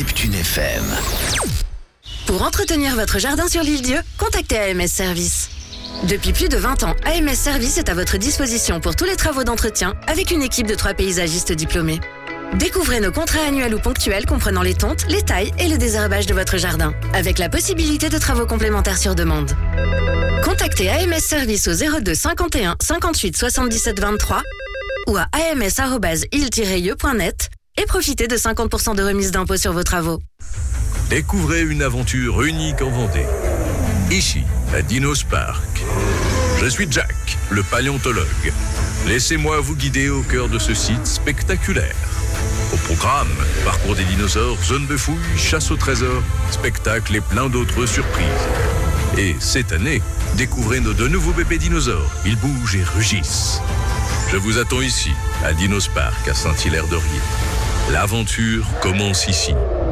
Neptune FM. Pour entretenir votre jardin sur l'Île-Dieu, contactez AMS Service. Depuis plus de 20 ans, AMS Service est à votre disposition pour tous les travaux d'entretien avec une équipe de 3 paysagistes diplômés. Découvrez nos contrats annuels ou ponctuels comprenant les tontes, les tailles et le désherbage de votre jardin, avec la possibilité de travaux complémentaires sur demande. Contactez AMS Service au 02 51 58 77 23 ou à ams@il-ieux.net et profitez de 50% de remise d'impôt sur vos travaux. Découvrez une aventure unique en Vendée. Ici, à Dinos Park. Je suis Jack, le paléontologue. Laissez-moi vous guider au cœur de ce site spectaculaire. Au programme, parcours des dinosaures, zone de fouilles, chasse au trésor, spectacles et plein d'autres surprises. Et cette année, découvrez nos 2 nouveaux bébés dinosaures. Ils bougent et rugissent. Je vous attends ici, à Dinos Park, à Saint-Hilaire-de-Riez. L'aventure commence ici.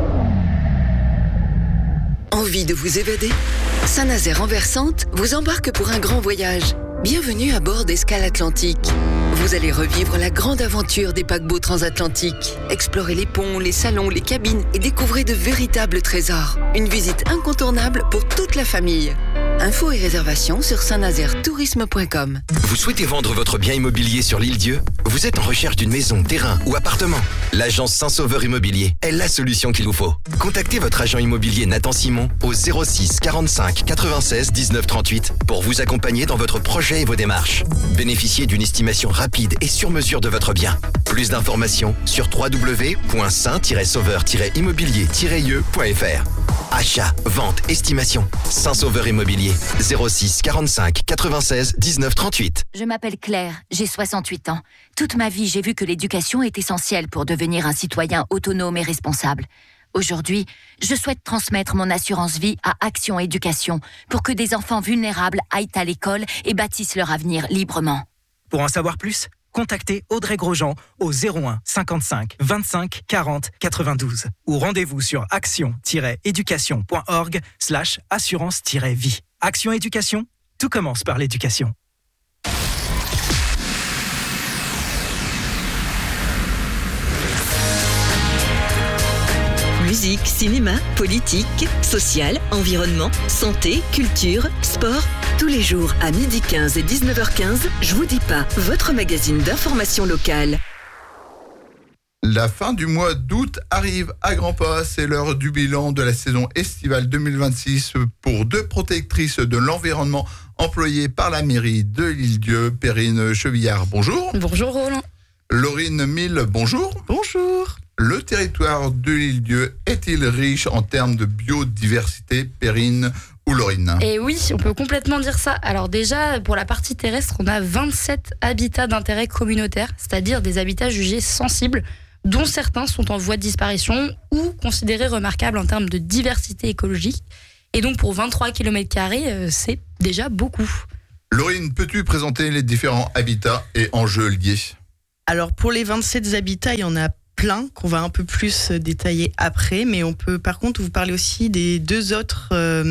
Envie de vous évader ? Saint-Nazaire Renversante vous embarque pour un grand voyage. Bienvenue à bord d'Escale Atlantique. Vous allez revivre la grande aventure des paquebots transatlantiques. Explorez les ponts, les salons, les cabines et découvrez de véritables trésors. Une visite incontournable pour toute la famille. Infos et réservations sur saint-nazairetourisme.com. Vous souhaitez vendre votre bien immobilier sur l'Île-Dieu ? Vous êtes en recherche d'une maison, terrain ou appartement ? L'agence Saint-Sauveur Immobilier est la solution qu'il vous faut. Contactez votre agent immobilier Nathan Simon au 06 45 96 19 38 pour vous accompagner dans votre projet et vos démarches. Bénéficiez d'une estimation rapide et sur mesure de votre bien. Plus d'informations sur www.saint-sauveur-immobilier-ieux.fr. Achat, vente, estimation. Saint-Sauveur Immobilier. 06 45 96 19 38. Je m'appelle Claire, j'ai 68 ans. Toute ma vie, j'ai vu que l'éducation est essentielle pour devenir un citoyen autonome et responsable. Aujourd'hui, je souhaite transmettre mon assurance vie à Action Éducation pour que des enfants vulnérables aillent à l'école et bâtissent leur avenir librement. Pour en savoir plus, contactez Audrey Grosjean au 01 55 25 40 92 ou rendez-vous sur action-éducation.org/assurance-vie. Action Éducation, tout commence par l'éducation. Musique, cinéma, politique, social, environnement, santé, culture, sport. Tous les jours à 12h15 et 19h15, Je vous dis pas, votre magazine d'information locale. La fin du mois d'août arrive à grands pas. C'est l'heure du bilan de la saison estivale 2026 pour 2 protectrices de l'environnement employées par la mairie de l'Île-Dieu. Perrine Chevillard, bonjour. Bonjour Roland. Laurine Mille, bonjour. Bonjour. Le territoire de l'Île-Dieu est-il riche en termes de biodiversité, Perrine ou Laurine ? Et oui, on peut complètement dire ça. Alors déjà, pour la partie terrestre, on a 27 habitats d'intérêt communautaire, c'est-à-dire des habitats jugés sensibles, dont certains sont en voie de disparition ou considérés remarquables en termes de diversité écologique. Et donc pour 23 km², c'est déjà beaucoup. Laurine, peux-tu présenter les différents habitats et enjeux liés ? Alors pour les 27 habitats, il y en a plein qu'on va un peu plus détailler après, mais on peut par contre vous parler aussi des 2 autres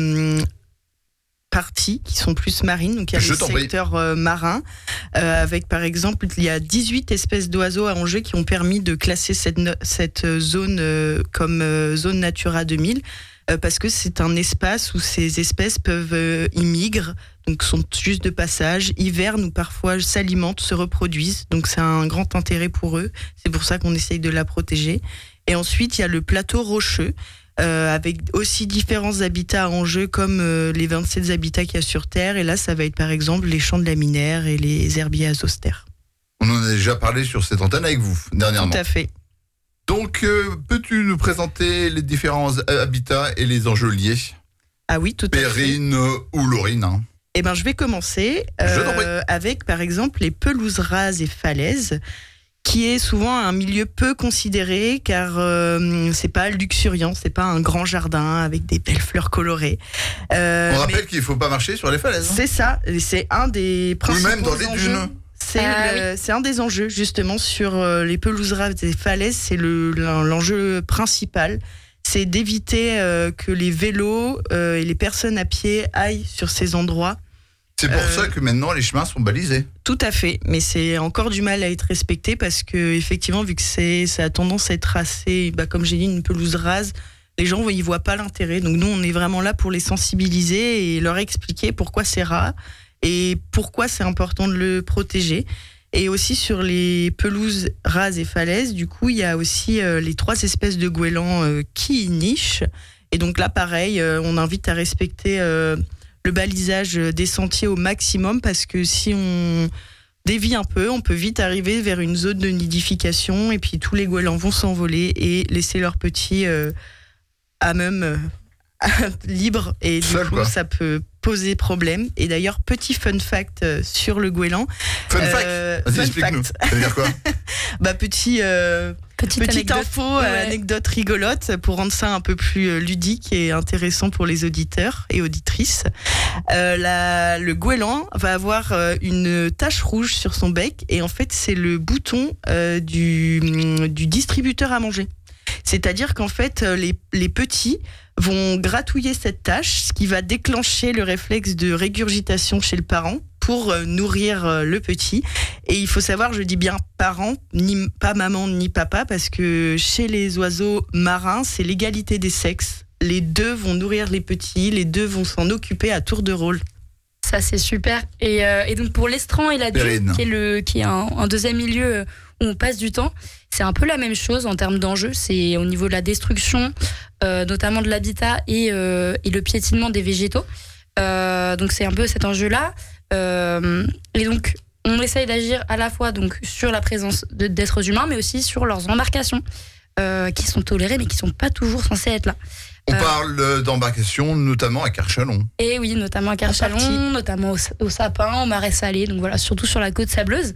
parties qui sont plus marines. Donc il y a le secteur marin, avec par exemple, il y a 18 espèces d'oiseaux à Angers qui ont permis de classer cette zone comme zone Natura 2000, parce que c'est un espace où ces espèces peuvent y migrent, donc sont juste de passage, hivernent ou parfois s'alimentent, se reproduisent. Donc c'est un grand intérêt pour eux. C'est pour ça qu'on essaye de la protéger. Et ensuite, il y a le plateau rocheux, avec aussi différents habitats en jeu, comme les 27 habitats qu'il y a sur Terre. Et là, ça va être par exemple les champs de laminaires et les herbiers azostères. On en a déjà parlé sur cette antenne avec vous, dernièrement. Tout à fait. Donc, peux-tu nous présenter les différents habitats et les enjeux liés ? Ah oui, tout à fait. Perrine ou Laurine ? Eh ben, je vais commencer avec, par exemple, les pelouses rases et falaises, qui est souvent un milieu peu considéré, car c'est pas luxuriant, c'est pas un grand jardin avec des belles fleurs colorées. On rappelle qu'il faut pas marcher sur les falaises. C'est ça, c'est un des principaux enjeux. Ou même dans les dunes. C'est un des enjeux, justement, sur les pelouses rases et falaises, c'est l'enjeu principal. C'est d'éviter que les vélos et les personnes à pied aillent sur ces endroits. C'est pour ça que maintenant les chemins sont balisés. Tout à fait, mais c'est encore du mal à être respecté parce que effectivement, vu que ça a tendance à être assez, comme j'ai dit, une pelouse rase, les gens ils voient pas l'intérêt. Donc nous, on est vraiment là pour les sensibiliser et leur expliquer pourquoi c'est rare et pourquoi c'est important de le protéger. Et aussi sur les pelouses rases et falaises, du coup, il y a aussi les 3 espèces de goélands qui y nichent. Et donc là, pareil, on invite à respecter le balisage des sentiers au maximum parce que si on dévie un peu, on peut vite arriver vers une zone de nidification et puis tous les goélands vont s'envoler et laisser leurs petits à même libres et du coup ça peut poser problème. Et d'ailleurs, petit fun fact sur le goéland. Fun fact. Vas-y, explique-nous. Ça veut dire quoi? Petite info, anecdote rigolote pour rendre ça un peu plus ludique et intéressant pour les auditeurs et auditrices. Le goéland va avoir une tache rouge sur son bec et en fait c'est le bouton du distributeur à manger. C'est-à-dire qu'en fait les petits vont gratouiller cette tache, ce qui va déclencher le réflexe de régurgitation chez le parent pour nourrir le petit. Et il faut savoir, je dis bien parent, pas maman ni papa, parce que chez les oiseaux marins, c'est l'égalité des sexes. Les deux vont nourrir les petits, les deux vont s'en occuper à tour de rôle. Ça, c'est super. Et donc pour l'estran et la dune, qui est un deuxième milieu où on passe du temps, c'est un peu la même chose en termes d'enjeux. C'est au niveau de la destruction, notamment de l'habitat et le piétinement des végétaux. Donc c'est un peu cet enjeu-là. Et donc on essaye d'agir à la fois donc sur la présence d'êtres humains, mais aussi sur leurs embarcations qui sont tolérées, mais qui sont pas toujours censées être là. On parle d'embarcations, notamment à Carchalon. Et oui, notamment à Carchalon, notamment au Sapin, au Marais Salé, donc voilà, surtout sur la côte sableuse.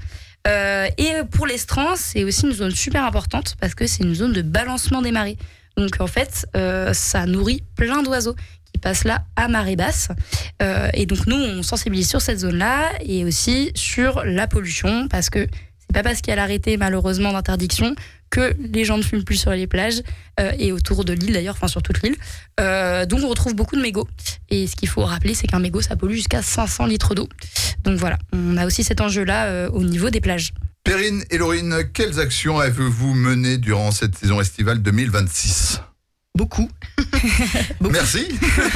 Et pour l'estran, c'est aussi une zone super importante parce que c'est une zone de balancement des marées. Donc en fait, ça nourrit plein d'oiseaux qui passent là à marée basse. Et donc nous, on sensibilise sur cette zone-là et aussi sur la pollution parce que c'est pas parce qu'il y a l'arrêté malheureusement d'interdiction que les gens ne fument plus sur les plages et autour de l'île d'ailleurs, enfin sur toute l'île. Donc on retrouve beaucoup de mégots. Et ce qu'il faut rappeler, c'est qu'un mégot, ça pollue jusqu'à 500 litres d'eau. Donc voilà, on a aussi cet enjeu-là au niveau des plages. Perrine et Laurine, quelles actions avez-vous menées durant cette saison estivale 2026 ? Beaucoup. Merci.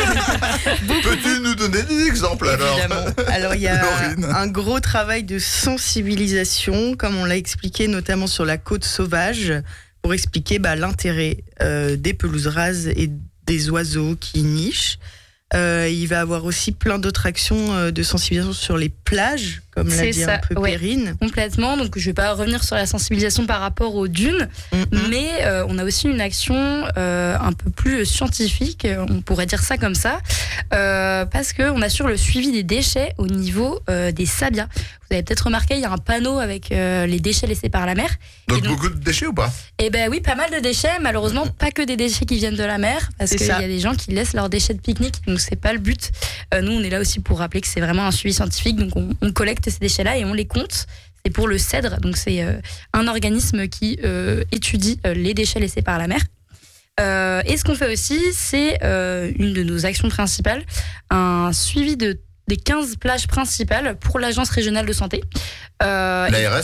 Peux-tu nous donner des exemples alors ? Évidemment. Alors il y a un gros travail de sensibilisation, comme on l'a expliqué notamment sur la côte sauvage, pour expliquer l'intérêt des pelouses rases et des oiseaux qui y nichent. Il va y avoir aussi plein d'autres actions de sensibilisation sur les plages, comme l'a dit un peu Perrine. Complètement, donc je ne vais pas revenir sur la sensibilisation par rapport aux dunes, mais on a aussi une action un peu plus scientifique, on pourrait dire ça comme ça, parce qu'on assure le suivi des déchets au niveau des sabias. Vous avez peut-être remarqué, il y a un panneau avec les déchets laissés par la mer. Donc beaucoup de déchets ou pas ? Eh ben oui, pas mal de déchets, malheureusement pas que des déchets qui viennent de la mer, parce qu'il y a des gens qui laissent leurs déchets de pique-nique, donc c'est pas le but. Nous, on est là aussi pour rappeler que c'est vraiment un suivi scientifique, donc on collecte ces déchets-là et on les compte. C'est pour le CEDRE, donc c'est un organisme qui étudie les déchets laissés par la mer. Et ce qu'on fait aussi, c'est une de nos actions principales, un suivi des 15 plages principales pour l'Agence régionale de santé. L'ARS ?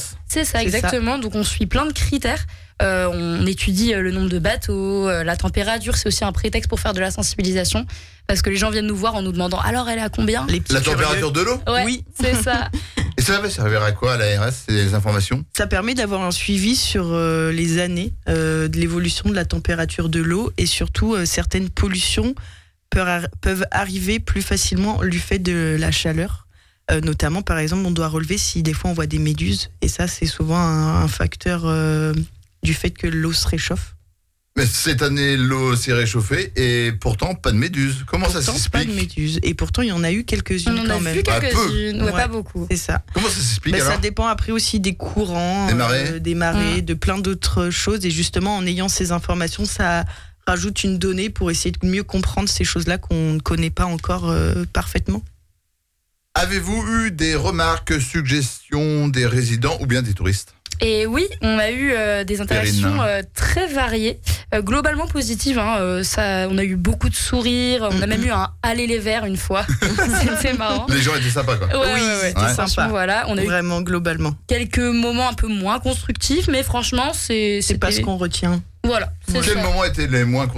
C'est ça, exactement. Ça. Donc on suit plein de critères. On étudie le nombre de bateaux, la température, c'est aussi un prétexte pour faire de la sensibilisation. Parce que les gens viennent nous voir en nous demandant alors elle est à combien ? La température de l'eau ? Ouais, oui, c'est ça. Et ça va servir à quoi à l'ARS, ces informations ? Ça permet d'avoir un suivi sur les années de l'évolution de la température de l'eau et surtout certaines pollutions peuvent arriver plus facilement du fait de la chaleur. Notamment, par exemple, on doit relever si des fois on voit des méduses. Et ça, c'est souvent un facteur du fait que l'eau se réchauffe. Mais cette année, l'eau s'est réchauffée et pourtant, pas de méduses. Comment ça s'explique ? Pas de méduses. Et pourtant, il y en a eu quelques-unes quand même. On en a vu quelques-unes, pas beaucoup. C'est ça. Comment ça s'explique alors ? Ça dépend après aussi des courants, des marées, de plein d'autres choses. Et justement, en ayant ces informations, ça rajoute une donnée pour essayer de mieux comprendre ces choses-là qu'on ne connaît pas encore parfaitement. Avez-vous eu des remarques, suggestions des résidents ou bien des touristes ? Et oui, on a eu des interactions très variées, globalement positives. On a eu beaucoup de sourires, on a même eu un « Allez les Verts » une fois. C'était marrant. Les gens étaient sympas, quoi. Oui, c'était sympa. Voilà, on a vraiment globalement. Quelques moments un peu moins constructifs, mais franchement, c'est pas ce qu'on retient. Voilà. Quels moments étaient les moins constructifs ?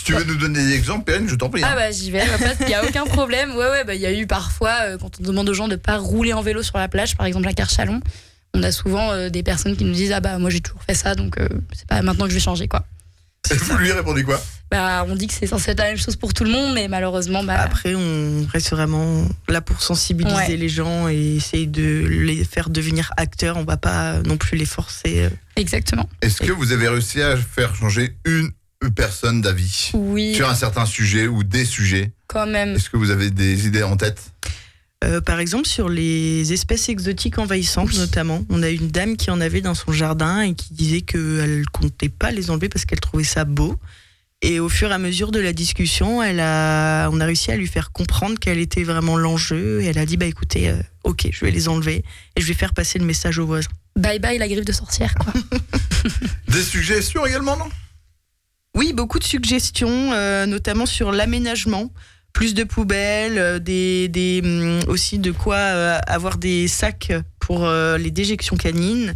Si tu veux nous donner des exemples, Perrine, je t'en prie. Ah bah j'y vais, en fait, il n'y a aucun problème. Ouais, bah il y a eu parfois, quand on demande aux gens de ne pas rouler en vélo sur la plage, par exemple à Carchalon, on a souvent des personnes qui nous disent « Ah bah moi j'ai toujours fait ça, donc c'est pas maintenant que je vais changer, quoi ». Et vous lui répondez quoi ? Bah, on dit que c'est censé être la même chose pour tout le monde, mais malheureusement... Après, on reste vraiment là pour sensibiliser les gens et essayer de les faire devenir acteurs. On va pas non plus les forcer. Exactement. Est-ce que vous avez réussi à faire changer une personne d'avis sur un certain sujet ou des sujets ? Quand même. Est-ce que vous avez des idées en tête ? Par exemple, sur les espèces exotiques envahissantes, notamment, on a une dame qui en avait dans son jardin et qui disait qu'elle comptait pas les enlever parce qu'elle trouvait ça beau. Et au fur et à mesure de la discussion, on a réussi à lui faire comprendre quel était vraiment l'enjeu. Et elle a dit, écoutez, ok, je vais les enlever et je vais faire passer le message aux voisins. Bye bye la griffe de sorcière, quoi. Des suggestions également, non ? Oui, beaucoup de suggestions, notamment sur l'aménagement. Plus de poubelles, aussi de quoi avoir des sacs pour les déjections canines,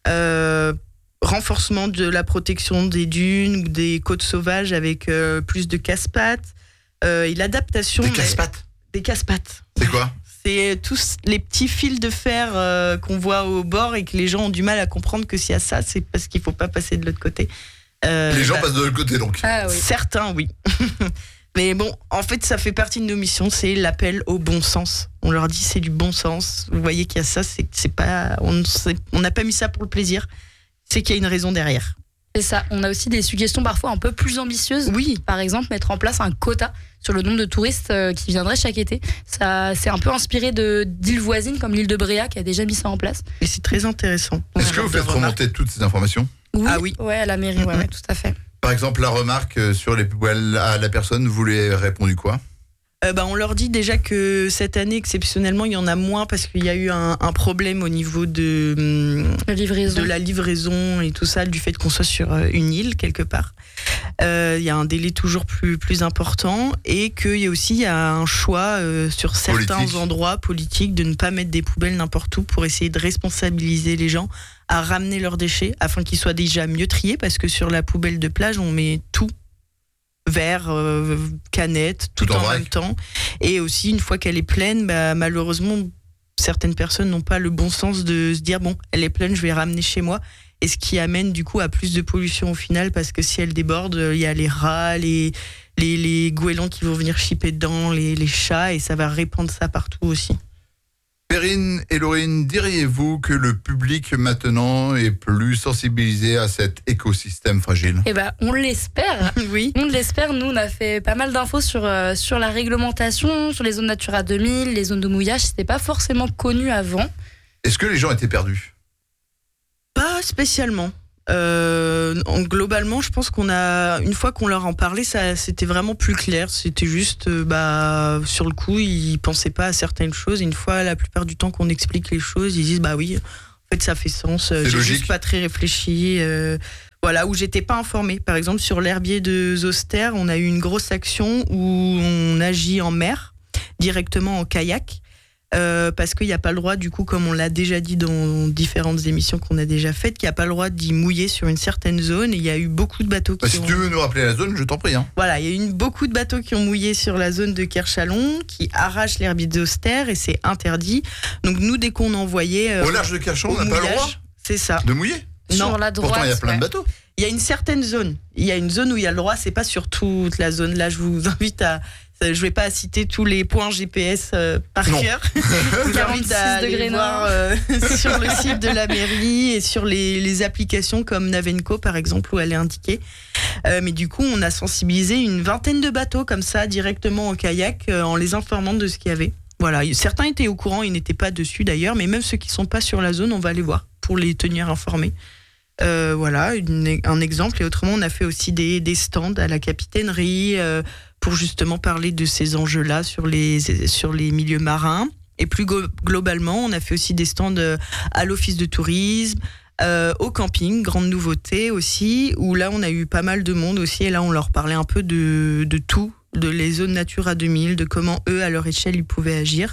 renforcement de la protection des dunes ou des côtes sauvages avec plus de casse-pattes, et l'adaptation... Des casse-pattes ? Des casse-pattes. C'est quoi ? C'est tous les petits fils de fer qu'on voit au bord et que les gens ont du mal à comprendre que s'il y a ça, c'est parce qu'il ne faut pas passer de l'autre côté. Les gens passent de l'autre côté, donc. Ah, oui. Certains, oui. Mais bon, en fait, ça fait partie de nos missions, c'est l'appel au bon sens. On leur dit c'est du bon sens. Vous voyez qu'il y a ça, c'est pas, on n'a pas mis ça pour le plaisir. C'est qu'il y a une raison derrière. C'est ça. On a aussi des suggestions parfois un peu plus ambitieuses. Oui. Par exemple, mettre en place un quota sur le nombre de touristes qui viendraient chaque été. Ça, c'est un peu inspiré d'îles voisines comme l'île de Bréa qui a déjà mis ça en place. Et c'est très intéressant. Est-ce que vous faites remonter toutes ces informations ? Oui. Ah oui. Ouais, à la mairie, ouais, tout à fait. Par exemple, la remarque sur les poubelles à la personne, vous lui avez répondu quoi ? On leur dit déjà que cette année, exceptionnellement, il y en a moins parce qu'il y a eu un problème au niveau de la livraison et tout ça, du fait qu'on soit sur une île quelque part. Il y a un délai toujours plus important et qu'il y a aussi un choix sur certains endroits politiques de ne pas mettre des poubelles n'importe où pour essayer de responsabiliser les gens à ramener leurs déchets afin qu'ils soient déjà mieux triés parce que sur la poubelle de plage, on met tout. Verre, canette, tout en même temps. Et aussi, une fois qu'elle est pleine, malheureusement, certaines personnes n'ont pas le bon sens de se dire, bon, elle est pleine, je vais ramener chez moi. Et ce qui amène du coup à plus de pollution au final, parce que si elle déborde, il y a les rats, les goélands qui vont venir chipper dedans, les chats, et ça va répandre ça partout aussi. Perrine et Laurine, diriez-vous que le public maintenant est plus sensibilisé à cet écosystème fragile ? Eh ben, on l'espère. Oui. On l'espère. Nous, on a fait pas mal d'infos sur la réglementation, sur les zones Natura 2000, les zones de mouillage. C'était pas forcément connu avant. Est-ce que les gens étaient perdus ? Pas spécialement. Globalement, je pense une fois qu'on leur en parlait, ça c'était vraiment plus clair. C'était juste, sur le coup, ils pensaient pas à certaines choses. Une fois, la plupart du temps qu'on explique les choses, ils disent oui, en fait, ça fait sens. J'ai logique. Juste pas très réfléchi. Voilà, où j'étais pas informée. Par exemple, sur l'herbier de Zoster, on a eu une grosse action où on agit en mer, directement en kayak. Parce qu'il n'y a pas le droit, du coup, comme on l'a déjà dit dans différentes émissions qu'on a déjà faites, qu'il n'y a pas le droit d'y mouiller sur une certaine zone. Et il y a eu beaucoup de bateaux qui Si tu veux nous rappeler la zone, je t'en prie. Voilà, il y a eu beaucoup de bateaux qui ont mouillé sur la zone de Kerchalon, qui arrachent l'herbier d'Auster, et c'est interdit. Donc nous, dès qu'on envoyait... au large de Kerchalon, on n'a pas le droit c'est ça. de mouiller ? Non. Sur la droite, pourtant il y a plein de bateaux. Il y a une certaine zone. Il y a une zone où il y a le droit, c'est pas sur toute la zone. Là, je vous invite à... Je vais pas citer tous les points GPS par cœur. Je vous invite à aller voir sur le site de la mairie et sur les applications comme Navenco, par exemple, où elle est indiquée. Mais du coup, on a sensibilisé une vingtaine de bateaux comme ça, directement en kayak, en les informant de ce qu'il y avait. Voilà, certains étaient au courant, ils n'étaient pas dessus d'ailleurs, mais même ceux qui sont pas sur la zone, on va les voir pour les tenir informés. Voilà, un exemple. Et autrement, on a fait aussi des stands à la capitainerie pour justement parler de ces enjeux-là sur les milieux marins. Et plus globalement, on a fait aussi des stands à l'office de tourisme, au camping, grande nouveauté aussi, où là, on a eu pas mal de monde aussi. Et là, on leur parlait un peu de tout, de les zones Natura 2000, de comment eux, à leur échelle, ils pouvaient agir.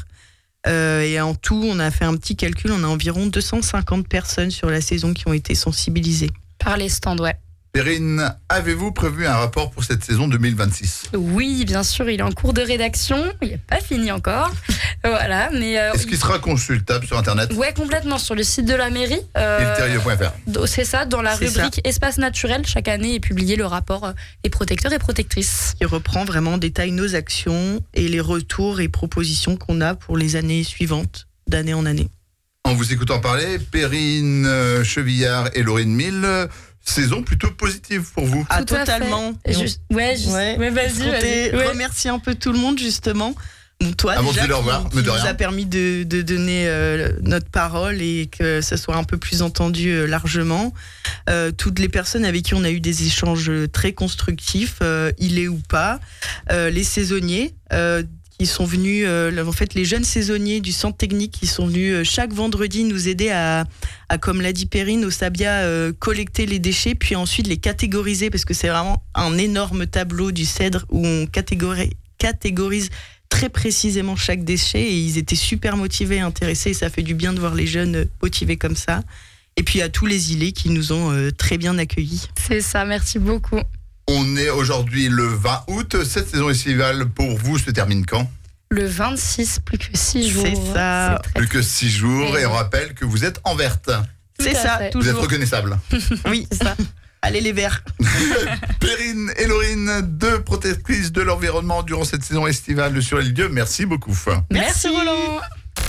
Et en tout, on a fait un petit calcul, on a environ 250 personnes sur la saison qui ont été sensibilisées. Par les stands, ouais. Perrine, avez-vous prévu un rapport pour cette saison 2026 ? Oui, bien sûr, il est en cours de rédaction. Il n'est pas fini encore. Voilà, mais est-ce qu'il sera consultable sur Internet ? Ouais, complètement, sur le site de la mairie. Ilterieux.fr. C'est ça, dans la rubrique Espace naturel, chaque année est publié le rapport des protecteurs et protectrices. Il reprend vraiment en détail nos actions et les retours et propositions qu'on a pour les années suivantes, d'année en année. En vous écoutant parler, Perrine Chevillard et Laurine Mille, saison plutôt positive pour vous. Ah, totalement. Vas-y. Remercier un peu tout le monde, justement. Toi, avant déjà, de le revoir, qui nous a permis de donner notre parole et que ça soit un peu plus entendu largement. Toutes les personnes avec qui on a eu des échanges très constructifs, il est ou pas. Les saisonniers qui sont venus, en fait les jeunes saisonniers du centre technique qui sont venus chaque vendredi nous aider à comme l'a dit Perrine, au Sabia, collecter les déchets, puis ensuite les catégoriser, parce que c'est vraiment un énorme tableau du CEDRE où on catégorise très précisément chaque déchet, et ils étaient super motivés et intéressés, et ça fait du bien de voir les jeunes motivés comme ça. Et puis à tous les îlets qui nous ont très bien accueillis. C'est ça, merci beaucoup. On est aujourd'hui le 20 août. Cette saison estivale, pour vous, se termine quand ? Le 26, plus que 6 jours. C'est ça. Plus que 6 jours, et on rappelle que vous êtes en verte. C'est ça, toujours. Vous êtes reconnaissable. Oui, c'est ça. Allez les verts. Perrine et Laurine, 2 protectrices de l'environnement durant cette saison estivale sur l'île-Dieu. Merci beaucoup. Merci Roland.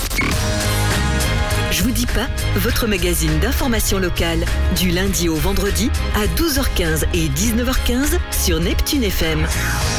Je vous dis pas, votre magazine d'information locale, du lundi au vendredi à 12h15 et 19h15 sur Neptune FM.